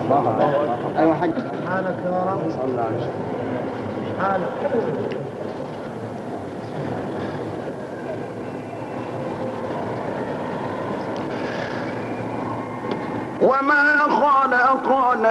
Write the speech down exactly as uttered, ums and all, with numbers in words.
ايوه حاج. حالك يا رب. صلى على النبي. حالك. وما خلقنا